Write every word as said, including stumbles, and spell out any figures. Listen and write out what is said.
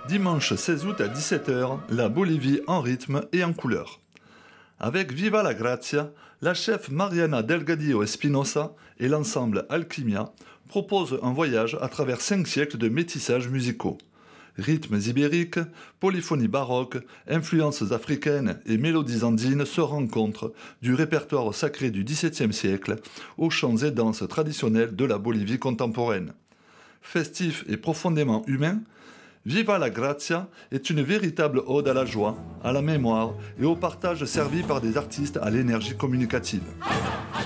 Dimanche seize août à dix-sept heures, la Bolivie en rythme et en couleur. Avec Viva la Grazia, la chef Mariana Delgadillo Espinosa et l'ensemble Alquimia proposent un voyage à travers cinq siècles de métissage musicaux. Rythmes ibériques, polyphonie baroque, influences africaines et mélodies andines se rencontrent du répertoire sacré du dix-septième siècle aux chants et danses traditionnels de la Bolivie contemporaine. Festif et profondément humain, Viva la Grazia est une véritable ode à la joie, à la mémoire et au partage servi par des artistes à l'énergie communicative.